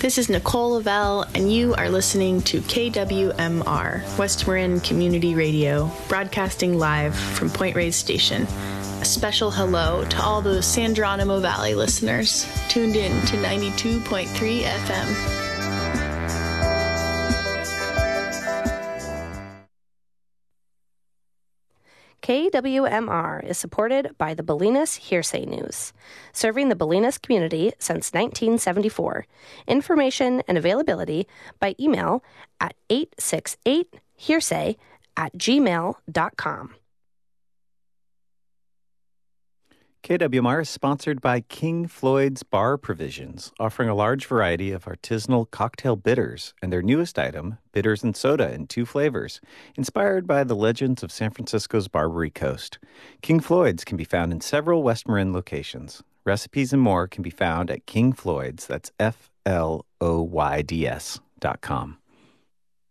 This is Nicole Lavelle, and you are listening to KWMR, West Marin Community Radio, broadcasting live from Point Reyes Station. A special hello to all those San Geronimo Valley listeners tuned in to 92.3 FM. KWMR is supported by the Bolinas Hearsay News, serving the Bolinas community since 1974. Information and availability by email at 868hearsay@gmail.com. KWMR is sponsored by King Floyd's Bar Provisions, offering a large variety of artisanal cocktail bitters and their newest item, bitters and soda in 2 flavors, inspired by the legends of San Francisco's Barbary Coast. King Floyd's can be found in several West Marin locations. Recipes and more can be found at King Floyd's, that's FLOYDS.com.